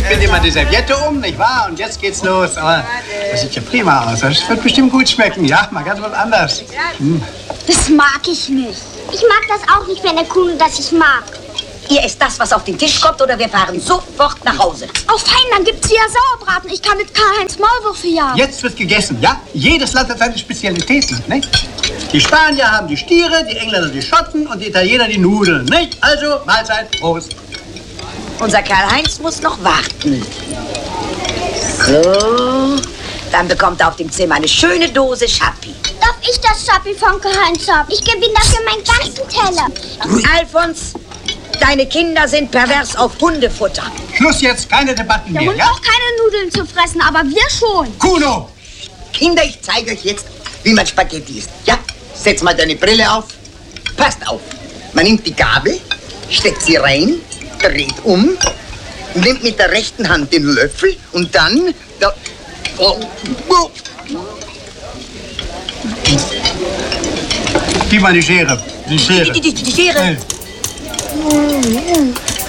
binde mal die Serviette um, nicht wahr? Und jetzt geht's los. Aber das sieht ja prima aus. Das wird bestimmt gut schmecken. Ja, mal ganz was anderes. Das mag ich nicht. Ich mag das auch nicht, wenn der Kuno das ich mag. Ihr esst das, was auf den Tisch kommt, oder wir fahren sofort nach Hause. Oh, fein, dann gibt's hier Sauerbraten. Ich kann mit Karl-Heinz Maulwürfe jagen. Jetzt wird gegessen, ja? Jedes Land hat seine Spezialitäten, nicht? Die Spanier haben die Stiere, die Engländer die Schotten und die Italiener die Nudeln, nicht? Also, Mahlzeit, Prost. Unser Karl-Heinz muss noch warten. So, dann bekommt er auf dem Zimmer eine schöne Dose Schappi. Darf ich das Schappi von Karl-Heinz haben? Ich gebe ihm dafür meinen ganzen Teller. Alfons, deine Kinder sind pervers auf Hundefutter. Schluss jetzt, keine Debatten Der mehr, Hund ja? braucht keine Nudeln zu fressen, aber wir schon. Kuno! Kinder, ich zeige euch jetzt, wie man Spaghetti isst. Ja, setz mal deine Brille auf. Passt auf. Man nimmt die Gabel, steckt sie rein, dreht um, nimmt mit der rechten Hand den Löffel und dann... Gib mal die Schere. Die Schere. Die Schere.